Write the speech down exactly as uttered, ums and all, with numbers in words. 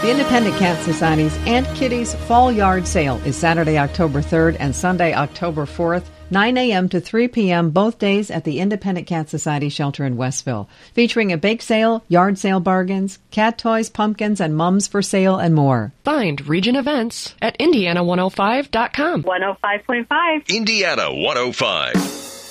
The Independent Cat Society's Aunt Kitty's Fall Yard Sale is Saturday, October third and Sunday, October fourth, nine a.m. to three p.m. both days at the Independent Cat Society shelter in Westville, featuring a bake sale, yard sale bargains, cat toys, pumpkins, and mums for sale, and more. Find Region Events at Indiana one oh five dot com. one oh five point five. Indiana one oh five.